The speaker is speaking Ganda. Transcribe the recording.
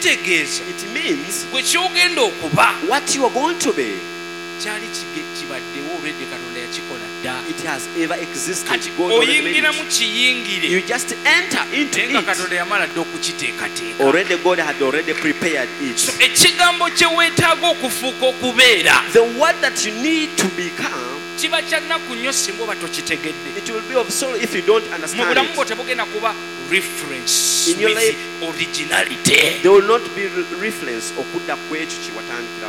kitegeeza It means gwe kyogenda okuba what you are going to be, kyali kibaddewo already Katonda yakikola dda. it has ever existed. Kati God already made oyingira mu it. kiyingire You just enter into naye nga it. Katonda yamala dda okukiteekateeka. Already God had already prepared So it. ekigambo kye weetaaga okufuuka okubeera The word that you need to become, kiba kya nnaku nnyo singa oba tokitegedde. it will be of sorrow if you don't Mu understand bulamu bwo it. tebugenda kuba reference In your with life, originality. There will not be reference okudda ku ekyo kye watandikira.